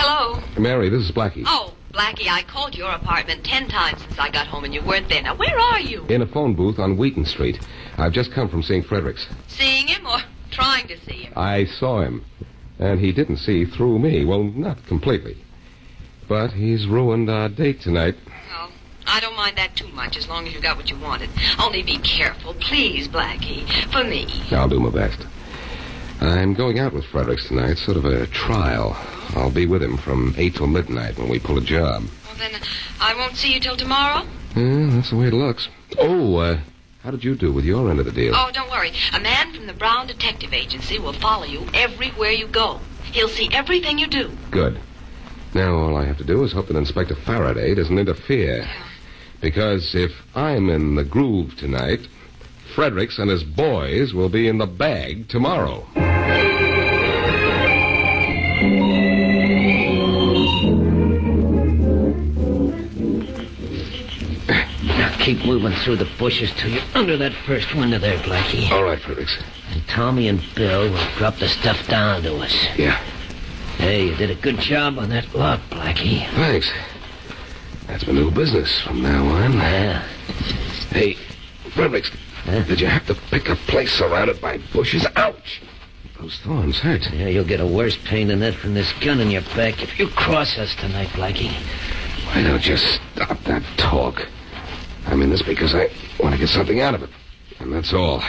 Hello? Mary, this is Blackie. Oh, Blackie, I called your apartment 10 times since I got home and you weren't there. Now, where are you? In a phone booth on Wheaton Street. I've just come from seeing Fredericks. Seeing him or trying to see him? I saw him. And he didn't see through me. Well, not completely. But he's ruined our date tonight. Well, I don't mind that too much as long as you got what you wanted. Only be careful, please, Blackie. For me. I'll do my best. I'm going out with Fredericks tonight, sort of a trial. I'll be with him from 8 till midnight when we pull a job. Well, then I won't see you till tomorrow? Yeah, that's the way it looks. Oh, how did you do with your end of the deal? Oh, don't worry. A man from the Brown Detective Agency will follow you everywhere you go. He'll see everything you do. Good. Now all I have to do is hope that Inspector Faraday doesn't interfere. Yeah. Because if I'm in the groove tonight, Fredericks and his boys will be in the bag tomorrow. Now keep moving through the bushes till you're under that first window there, Blackie. All right, Fredericks. And Tommy and Bill will drop the stuff down to us. Yeah. Hey, you did a good job on that lock, Blackie. Thanks. That's my new business from now on. Yeah. Hey, Fredericks, did you have to pick a place surrounded by bushes? Ouch! Those thorns hurt. Yeah, you'll get a worse pain than that from this gun in your back if you cross us tonight, Blackie. Why don't you stop that talk? I'm in this because I want to get something out of it. And that's all.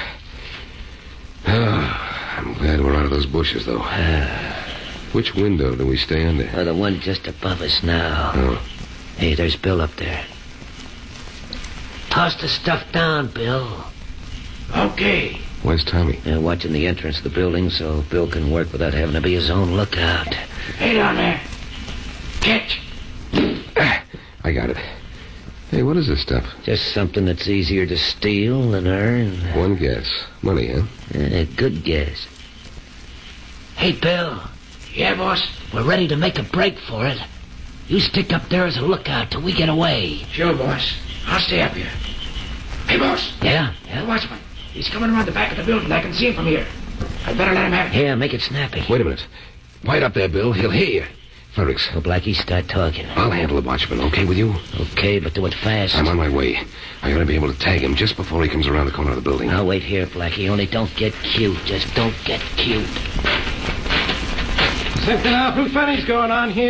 I'm glad we're out of those bushes, though. Which window do we stay under? The one just above us now. Oh. Hey, there's Bill up there. Toss the stuff down, Bill. Okay. Where's Tommy? Watching the entrance of the building so Bill can work without having to be his own lookout. Hey, down there. Catch. I got it. Hey, what is this stuff? Just something that's easier to steal than earn. One guess. Money, huh? Good guess. Hey, Bill. Yeah, boss? We're ready to make a break for it. You stick up there as a lookout till we get away. Sure, boss. I'll stay up here. Hey, boss. Yeah? The watchman. He's coming around the back of the building. I can see him from here. I'd better let him have it. Yeah, make it snappy. Wait a minute. Quiet up there, Bill. He'll hear you. Fredericks. Well, Blackie, start talking. I'll handle the watchman, okay with you? Okay, but do it fast. I'm on my way. I ought to be able to tag him just before he comes around the corner of the building. I'll wait here, Blackie. Only don't get cute. Just don't get cute. Something awful funny's going on here.